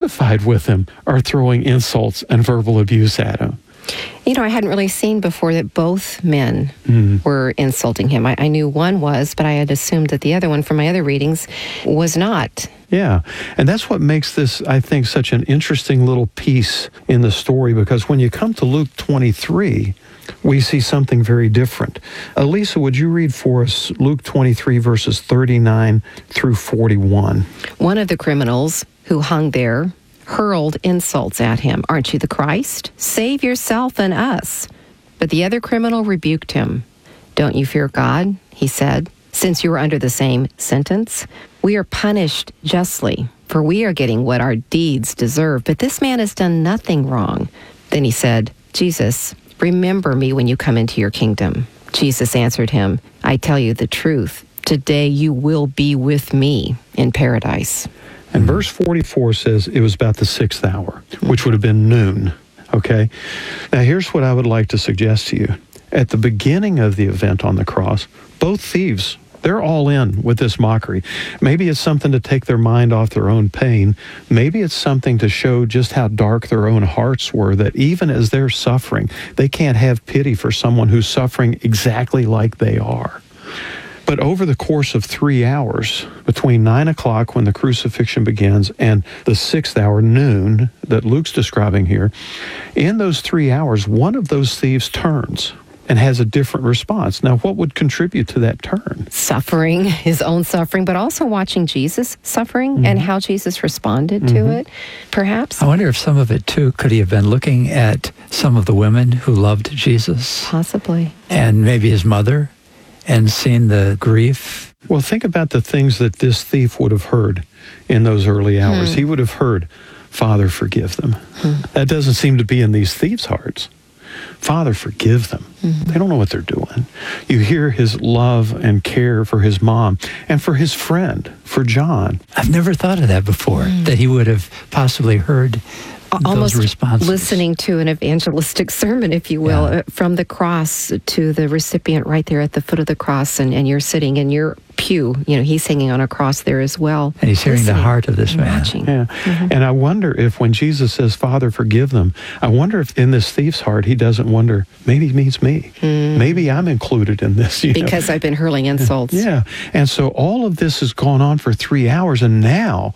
identified with him are throwing insults and verbal abuse at him. You know, I hadn't really seen before that both men were insulting him. I knew one was, but I had assumed that the other one, from my other readings, was not. Yeah, and that's what makes this, I think, such an interesting little piece in the story, because when you come to Luke 23, we see something very different. Elisa, would you read for us Luke 23, verses 39 through 41? One of the criminals who hung there hurled insults at him. "Aren't you the Christ? Save yourself and us." But the other criminal rebuked him. "Don't you fear God?" he said, "since you are under the same sentence? We are punished justly, for we are getting what our deeds deserve. But this man has done nothing wrong." Then he said, "Jesus, remember me when you come into your kingdom." Jesus answered him, "I tell you the truth. Today you will be with me in paradise." And verse 44 says it was about the 6th hour, which would have been noon, okay? Now, here's what I would like to suggest to you. At the beginning of the event on the cross, both thieves, they're all in with this mockery. Maybe it's something to take their mind off their own pain. Maybe it's something to show just how dark their own hearts were, that even as they're suffering, they can't have pity for someone who's suffering exactly like they are. But over the course of 3 hours, between 9 o'clock when the crucifixion begins and the 6th hour, noon, that Luke's describing here, in those 3 hours, one of those thieves turns and has a different response. Now, what would contribute to that turn? Suffering, his own suffering, but also watching Jesus suffering and how Jesus responded to it, perhaps. I wonder if some of it, too, could he have been looking at some of the women who loved Jesus? Possibly. And maybe his mother, and seen the grief? Well, think about the things that this thief would have heard in those early hours. He would have heard, "Father, forgive them." That doesn't seem to be in these thieves' hearts. Father, forgive them. They don't know what they're doing. You hear his love and care for his mom and for his friend, for John. I've never thought of that before, that he would have possibly heard almost those responses. Listening to an evangelistic sermon, if you will, from the cross to the recipient right there at the foot of the cross, and you're sitting in your pew. You know, he's hanging on a cross there as well. And he's hearing the heart of this man. Watching. Yeah. And I wonder if when Jesus says, "Father, forgive them," I wonder if in this thief's heart he doesn't wonder, maybe he means me. Maybe I'm included in this. Because I've been hurling insults. Yeah. And so all of this has gone on for 3 hours, and now,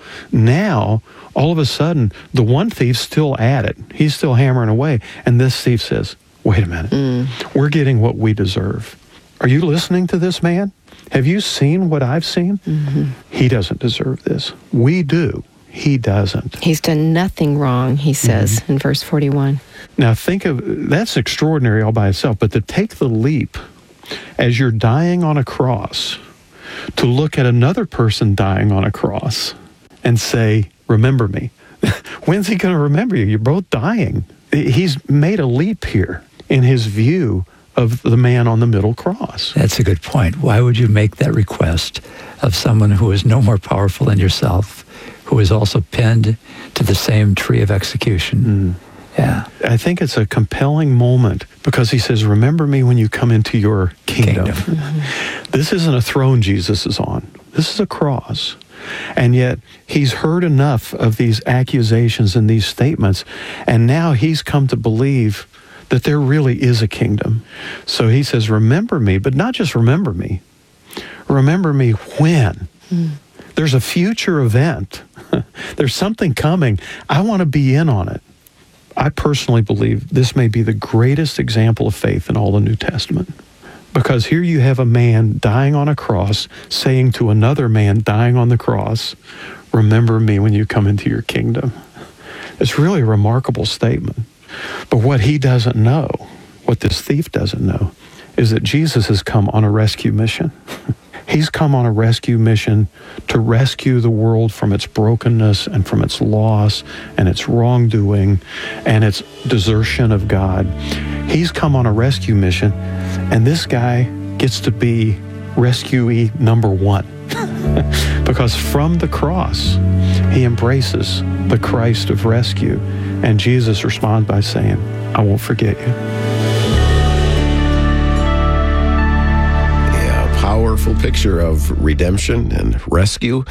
all of a sudden, the one thief's still at it. He's still hammering away. And this thief says, "Wait a minute. We're getting what we deserve. Are you listening to this man? Have you seen what I've seen? He doesn't deserve this. We do. He doesn't." He's done nothing wrong, he says in verse 41. Now think of, that's extraordinary all by itself, but to take the leap as you're dying on a cross, to look at another person dying on a cross and say, "Remember me." When's he going to remember you? You're both dying. He's made a leap here in his view of the man on the middle cross. That's a good point. Why would you make that request of someone who is no more powerful than yourself, who is also pinned to the same tree of execution? Yeah. I think it's a compelling moment because he says, "Remember me when you come into your kingdom." This isn't a throne Jesus is on. This is a cross. And yet he's heard enough of these accusations and these statements, and now he's come to believe that there really is a kingdom. So he says, "Remember me," but not just remember me. Remember me when? There's a future event. There's something coming. I want to be in on it. I personally believe this may be the greatest example of faith in all the New Testament. Because here you have a man dying on a cross saying to another man dying on the cross, "Remember me when you come into your kingdom." It's really a remarkable statement. But what he doesn't know, what this thief doesn't know, is that Jesus has come on a rescue mission. He's come on a rescue mission to rescue the world from its brokenness and from its loss and its wrongdoing and its desertion of God. He's come on a rescue mission, and this guy gets to be rescuee number one. Because from the cross, he embraces the Christ of rescue. And Jesus responds by saying, "I won't forget you." Yeah, a powerful picture of redemption and rescue.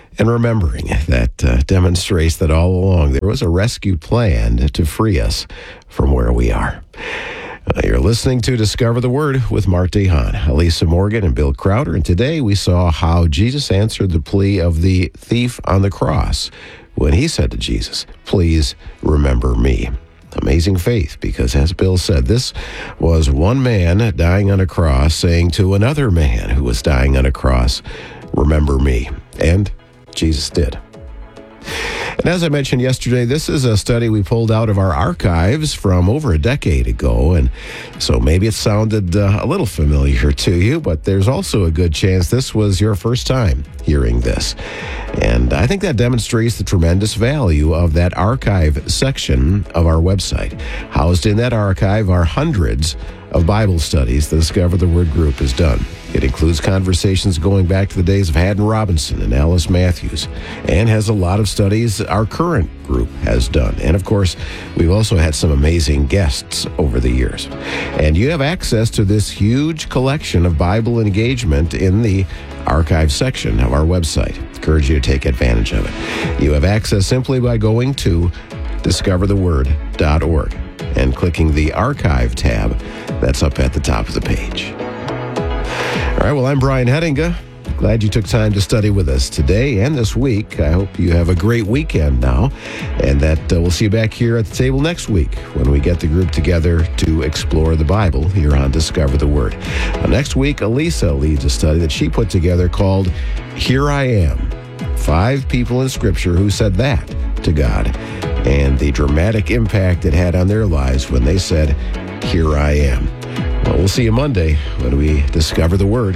and remembering that demonstrates that all along there was a rescue plan to free us from where we are. You're listening to Discover the Word with Mart DeHaan, Elisa Morgan, and Bill Crowder. And today we saw how Jesus answered the plea of the thief on the cross when he said to Jesus, "Please remember me." Amazing faith, because as Bill said, this was one man dying on a cross saying to another man who was dying on a cross, "Remember me." And Jesus did. And as I mentioned yesterday, this is a study we pulled out of our archives from over a decade ago, and so maybe it sounded a little familiar to you, but there's also a good chance this was your first time hearing this. And I think that demonstrates the tremendous value of that archive section of our website. Housed in that archive are hundreds of Bible studies the Discover the Word group has done. It includes conversations going back to the days of Haddon Robinson and Alice Matthews, and has a lot of studies our current group has done. And of course, we've also had some amazing guests over the years. And you have access to this huge collection of Bible engagement in the archive section of our website. I encourage you to take advantage of it. You have access simply by going to discovertheword.org and clicking the archive tab that's up at the top of the page. All right, well, I'm Brian Hettinga. Glad you took time to study with us today and this week. I hope you have a great weekend now, and that we'll see you back here at the table next week when we get the group together to explore the Bible here on Discover the Word. Next week, Elisa leads a study that she put together called Here I Am. 5 people in Scripture who said that to God, and the dramatic impact it had on their lives when they said, "Here I am." Well, we'll see you Monday when we discover the Word.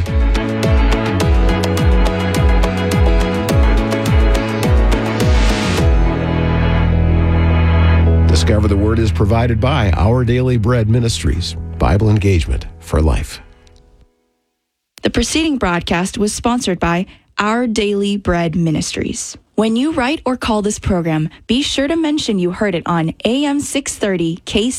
Discover the Word is provided by Our Daily Bread Ministries, Bible engagement for life. The preceding broadcast was sponsored by Our Daily Bread Ministries. When you write or call this program, be sure to mention you heard it on AM 630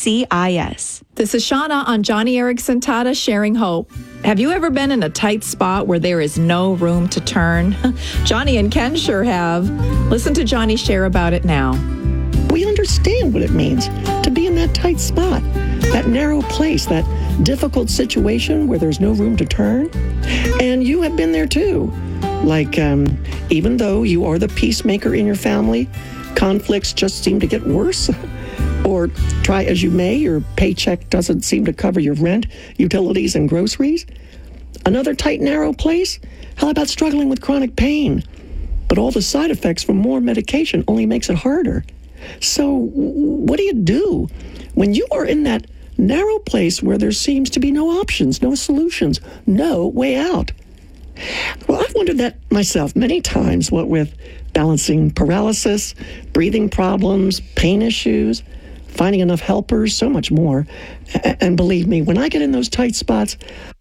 KCIS. This is Shauna on Johnny Erickson Tata Sharing Hope. Have you ever been in a tight spot where there is no room to turn? Johnny and Ken sure have. Listen to Johnny share about it now. We understand what it means to be in that tight spot, that narrow place, that difficult situation where there's no room to turn. And you have been there too. Like, even though you are the peacemaker in your family, conflicts just seem to get worse. Or try as you may, your paycheck doesn't seem to cover your rent, utilities, and groceries. Another tight, narrow place? How about struggling with chronic pain? But all the side effects from more medication only makes it harder. So what do when you are in that narrow place where there seems to be no options, no solutions, no way out? Well, I've wondered that myself many times, what with balancing paralysis, breathing problems, pain issues, finding enough helpers, so much more. And believe me, when I get in those tight spots,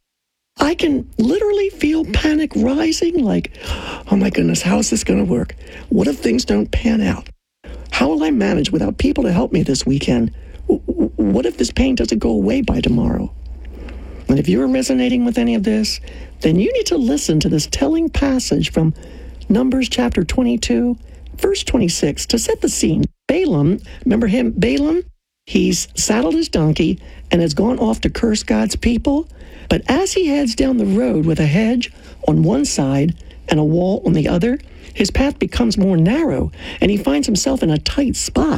I can literally feel panic rising, like, oh my goodness, how is this going to work? What if things don't pan out? How will I manage without people to help me this weekend? What if this pain doesn't go away by tomorrow? And if you're resonating with any of this, then you need to listen to this telling passage from Numbers chapter 22, verse 26, to set the scene. Balaam, remember him, Balaam? He's saddled his donkey and has gone off to curse God's people. But as he heads down the road with a hedge on one side and a wall on the other, his path becomes more narrow, and he finds himself in a tight spot.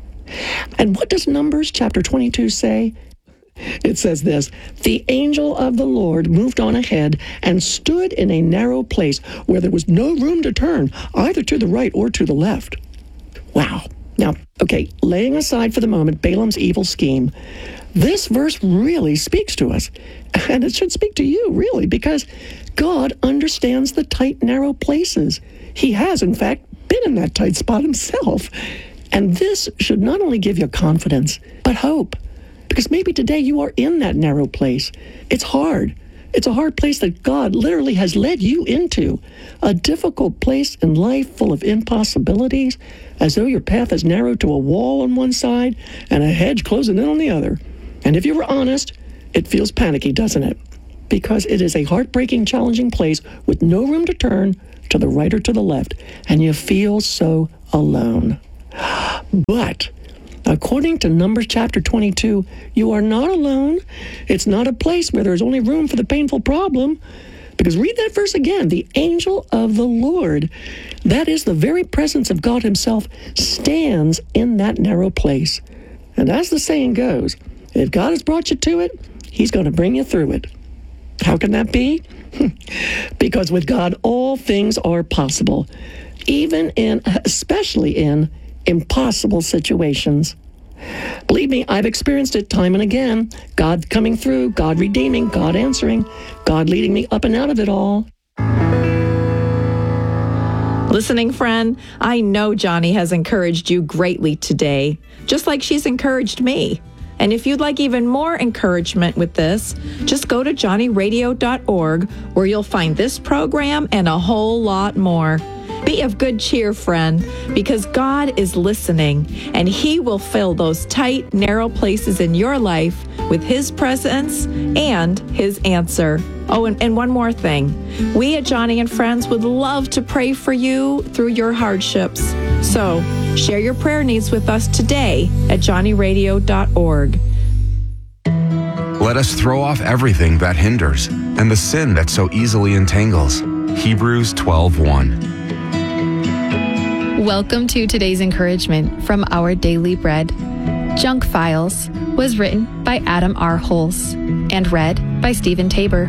And what does Numbers chapter 22 say? It says this: the angel of the Lord moved on ahead and stood in a narrow place where there was no room to turn, either to the right or to the left. Wow. Now, okay, laying aside for the moment Balaam's evil scheme, this verse really speaks to us. And it should speak to you, really, because God understands the tight, narrow places. He has, in fact, been in that tight spot himself. And this should not only give you confidence, but hope. Because maybe today you are in that narrow place. It's hard. It's a hard place that God literally has led you into. A difficult place in life full of impossibilities, as though your path is narrowed to a wall on one side and a hedge closing in on the other. And if you were honest, it feels panicky, doesn't it? Because it is a heartbreaking, challenging place with no room to turn, to the right or to the left, and you feel so alone. But according to Numbers chapter 22, you are not alone. It's not a place where there's only room for the painful problem. Because read that verse again. The angel of the Lord, that is the very presence of God himself, stands in that narrow place. And as the saying goes, if God has brought you to it, he's going to bring you through it. How can that be? Because with God, all things are possible, especially in impossible situations. Believe me, I've experienced it time and again. God coming through, God redeeming, God answering, God leading me up and out of it all. Listening friend, I know Johnny has encouraged you greatly today, just like she's encouraged me. And if you'd like even more encouragement with this, just go to johnnyradio.org, where you'll find this program and a whole lot more. Be of good cheer, friend, because God is listening, and he will fill those tight, narrow places in your life with his presence and his answer. Oh, and one more thing. We at Johnny and Friends would love to pray for you through your hardships. So share your prayer needs with us today at johnnyradio.org. Let us throw off everything that hinders and the sin that so easily entangles. Hebrews 12:1. Welcome to today's encouragement from Our Daily Bread. Junk Files was written by Adam R. Hulse and read by Stephen Tabor.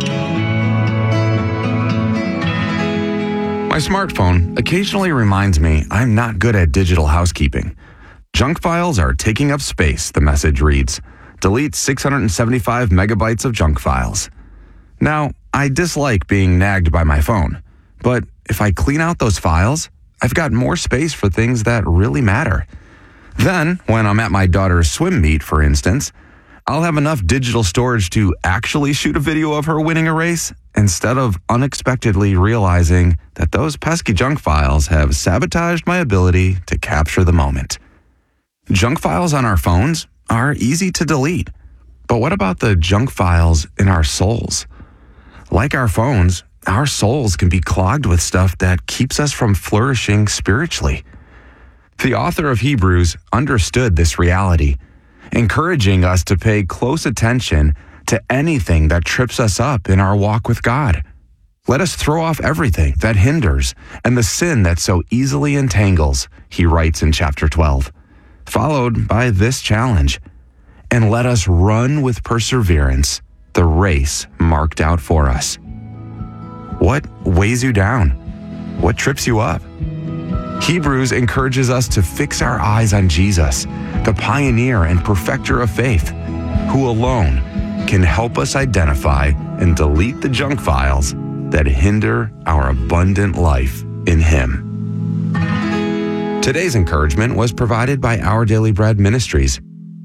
My smartphone occasionally reminds me I'm not good at digital housekeeping. Junk files are taking up space, the message reads. Delete 675 megabytes of junk files. Now, I dislike being nagged by my phone, but if I clean out those files, I've got more space for things that really matter. Then, when I'm at my daughter's swim meet, for instance, I'll have enough digital storage to actually shoot a video of her winning a race instead of unexpectedly realizing that those pesky junk files have sabotaged my ability to capture the moment. Junk files on our phones are easy to delete, but what about the junk files in our souls? Like our phones, our souls can be clogged with stuff that keeps us from flourishing spiritually. The author of Hebrews understood this reality, encouraging us to pay close attention to anything that trips us up in our walk with God. Let us throw off everything that hinders and the sin that so easily entangles, he writes in chapter 12, followed by this challenge, and let us run with perseverance the race marked out for us. What weighs you down? What trips you up? Hebrews encourages us to fix our eyes on Jesus, the pioneer and perfecter of faith, who alone can help us identify and delete the junk files that hinder our abundant life in Him. Today's encouragement was provided by Our Daily Bread Ministries.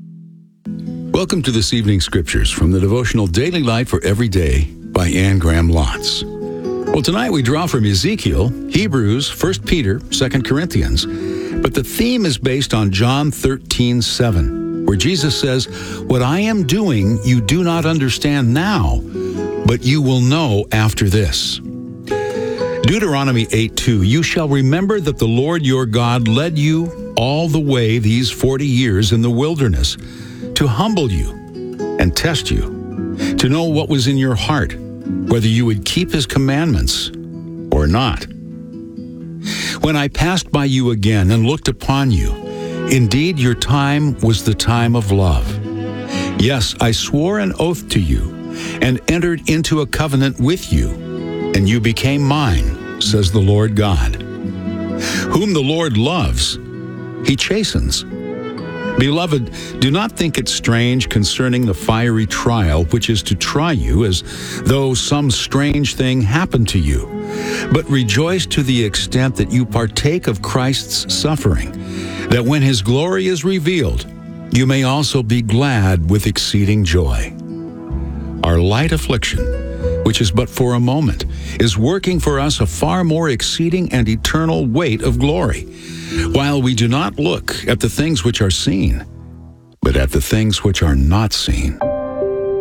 Welcome to this evening's scriptures from the devotional Daily Light for Every Day by Anne Graham Lotz. Well, tonight we draw from Ezekiel, Hebrews, 1 Peter, 2 Corinthians, but the theme is based on John 13:7, where Jesus says, "What I am doing you do not understand now, but you will know after this." Deuteronomy 8:2, "You shall remember that the Lord your God led you all the way these 40 years in the wilderness, to humble you and test you, to know what was in your heart, whether you would keep his commandments or not. When I passed by you again and looked upon you, indeed your time was the time of love. Yes, I swore an oath to you and entered into a covenant with you, and you became mine, says the Lord God. Whom the Lord loves, he chastens. Beloved, do not think it strange concerning the fiery trial which is to try you, as though some strange thing happened to you, but rejoice to the extent that you partake of Christ's suffering, that when his glory is revealed, you may also be glad with exceeding joy. Our light affliction, which is but for a moment, is working for us a far more exceeding and eternal weight of glory, while we do not look at the things which are seen, but at the things which are not seen.